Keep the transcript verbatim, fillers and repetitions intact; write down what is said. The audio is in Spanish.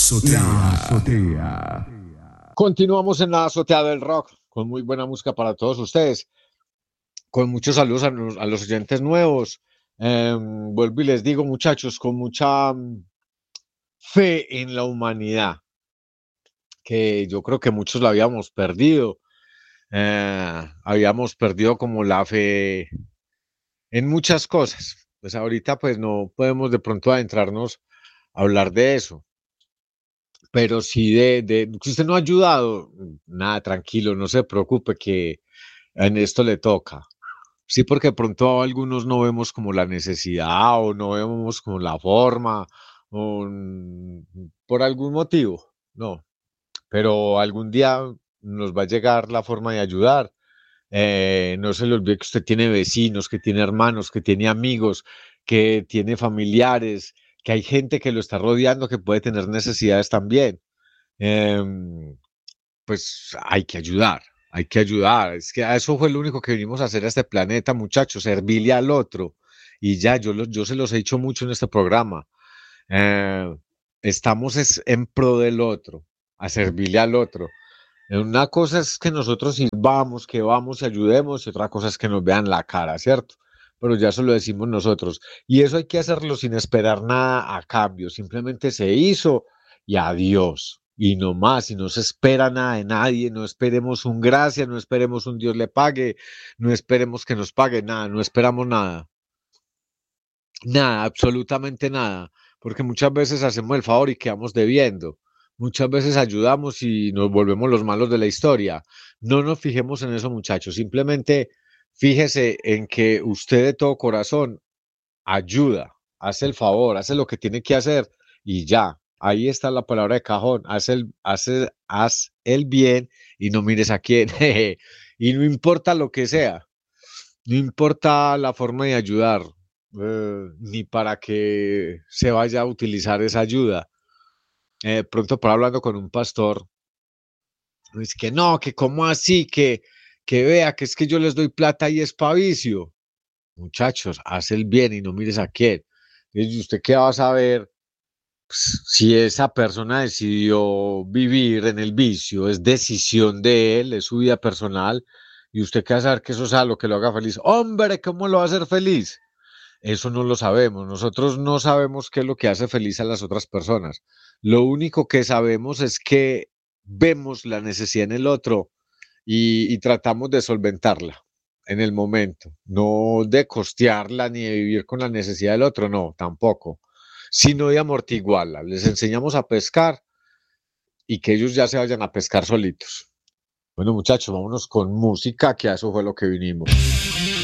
azotea. La azotea. Continuamos en la azotea del rock, con muy buena música para todos ustedes, con muchos saludos a los, a los oyentes nuevos. Eh, vuelvo y les digo, muchachos, con mucha mm, fe en la humanidad, que yo creo que muchos la habíamos perdido. Eh, habíamos perdido como la fe en muchas cosas. Pues ahorita pues no podemos de pronto adentrarnos a hablar de eso. Pero si de, de, si usted no ha ayudado, nada, tranquilo, no se preocupe que en esto le toca. Sí, porque de pronto algunos no vemos como la necesidad o no vemos como la forma o mm, por algún motivo, no. Pero algún día nos va a llegar la forma de ayudar. Eh, no se le olvide que usted tiene vecinos, que tiene hermanos, que tiene amigos, que tiene familiares, que hay gente que lo está rodeando que puede tener necesidades también. Em, pues hay que ayudar, hay que ayudar. Es que a eso fue lo único que vinimos a hacer a este planeta, muchachos, servirle al otro. Y ya, yo, lo- yo se los he dicho mucho en este programa. Eh, Estamos es en pro del otro, a servirle al otro. Eh, Una cosa es que nosotros sirvamos, que vamos y ayudemos, y otra cosa es que nos vean la cara, ¿cierto? Pero ya eso lo decimos nosotros. Y eso hay que hacerlo sin esperar nada a cambio. Simplemente se hizo y adiós. Y no más, y no se espera nada de nadie, no esperemos un gracia, no esperemos un Dios le pague, no esperemos que nos pague nada, no esperamos nada. Nada, absolutamente nada, porque muchas veces hacemos el favor y quedamos debiendo. Muchas veces ayudamos y nos volvemos los malos de la historia. No nos fijemos en eso, muchachos. Simplemente fíjese en que usted de todo corazón ayuda, hace el favor, hace lo que tiene que hacer y ya. Ahí está la palabra de cajón. Haz el, hace, haz el bien y no mires a quién. Y no importa lo que sea. No importa la forma de ayudar, eh, ni para que se vaya a utilizar esa ayuda. Eh, pronto por hablando con un pastor, dice que no, que cómo así, que, que vea que es que yo les doy plata y es pa' vicio. Muchachos, haz el bien y no mires a quién. ¿Y usted qué va a saber? Pues, si esa persona decidió vivir en el vicio, es decisión de él, es su vida personal, y usted qué va a saber que eso sea lo que lo haga feliz. Hombre, ¿cómo lo va a hacer feliz? Eso no lo sabemos. Nosotros no sabemos qué es lo que hace feliz a las otras personas. Lo único que sabemos es que vemos la necesidad en el otro y, y tratamos de solventarla en el momento. No de costearla ni de vivir con la necesidad del otro, no, tampoco. Sino de amortiguarla. Les enseñamos a pescar y que ellos ya se vayan a pescar solitos. Bueno, muchachos, vámonos con música, que a eso fue lo que vinimos.